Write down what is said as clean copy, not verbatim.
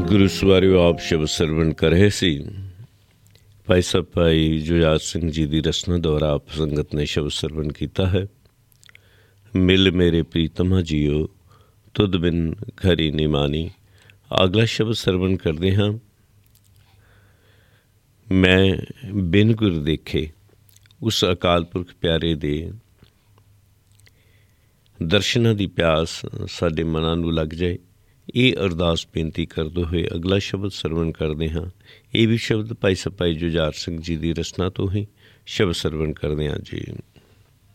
ਗੁਰੂ ਸਵਾਰਿਓ ਆਪ ਸ਼ਬਦ ਸਰਵਣ ਕਰ ਰਹੇ ਸੀ। ਭਾਈ ਸਾਹਿਬ ਭਾਈ ਜੁਝਾਰ ਸਿੰਘ ਜੀ ਦੀ ਰਚਨਾ ਦੁਆਰਾ ਆਪ ਸੰਗਤ ਨੇ ਸ਼ਬਦ ਸਰਵਣ ਕੀਤਾ ਹੈ। ਮਿਲ ਮੇਰੇ ਪ੍ਰੀਤਮਾ ਜੀਓ ਤੁਧ ਬਿਨ ਖਰੀ ਨਿਮਾਨੀ। ਅਗਲਾ ਸ਼ਬਦ ਸਰਵਣ ਕਰਦੇ ਹਾਂ। ਮੈਂ ਬਿਨ ਗੁਰ ਦੇਖੇ ਉਸ ਅਕਾਲ ਪੁਰਖ ਪਿਆਰੇ ਦੇ ਦਰਸ਼ਨਾਂ ਦੀ ਪਿਆਸ ਸਾਡੇ ਮਨਾਂ ਨੂੰ ਲੱਗ ਜਾਏ, ਇਹ ਅਰਦਾਸ ਬੇਨਤੀ ਕਰਦੇ ਹੋਏ ਅਗਲਾ ਸ਼ਬਦ ਸਰਵਣ ਕਰਦੇ ਹਾਂ। ਇਹ ਵੀ ਸ਼ਬਦ ਭਾਈ ਸਾਹਿਬ ਭਾਈ ਜੁਝਾਰ ਸਿੰਘ ਜੀ ਦੀ ਰਚਨਾ ਤੋਂ ਹੀ ਸ਼ਬਦ ਸਰਵਣ ਕਰਦੇ ਹਾਂ ਜੀ।